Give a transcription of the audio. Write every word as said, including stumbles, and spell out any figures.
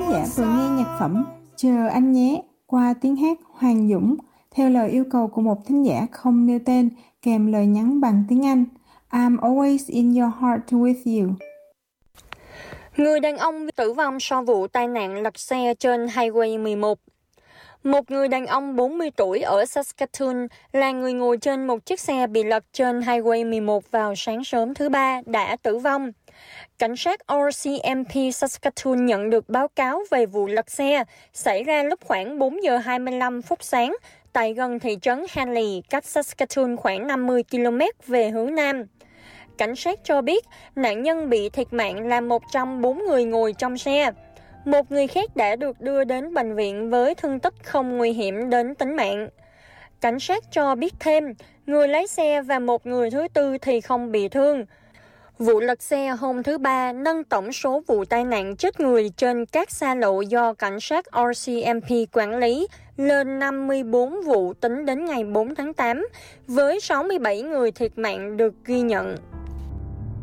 giả vừa nghe nhạc phẩm Chờ Anh Nhé qua tiếng hát Hoàng Dũng theo lời yêu cầu của một thính giả không nêu tên kèm lời nhắn bằng tiếng Anh I'm always in your heart with you. Người đàn ông tử vong sau vụ tai nạn lật xe trên Highway mười một. Một người đàn ông bốn mươi tuổi ở Saskatoon là người ngồi trên một chiếc xe bị lật trên Highway mười một vào sáng sớm thứ Ba đã tử vong. Cảnh sát R C M P Saskatoon nhận được báo cáo về vụ lật xe xảy ra lúc khoảng bốn giờ hai mươi lăm phút sáng tại gần thị trấn Henley, cách Saskatoon khoảng năm mươi ki lô mét về hướng Nam. Cảnh sát cho biết nạn nhân bị thiệt mạng là một trong bốn người ngồi trong xe. Một người khác đã được đưa đến bệnh viện với thương tích không nguy hiểm đến tính mạng. Cảnh sát cho biết thêm, người lái xe và một người thứ tư thì không bị thương. Vụ lật xe hôm thứ Ba nâng tổng số vụ tai nạn chết người trên các xa lộ do cảnh sát R C M P quản lý lên năm mươi bốn vụ tính đến ngày bốn tháng tám, với sáu mươi bảy người thiệt mạng được ghi nhận.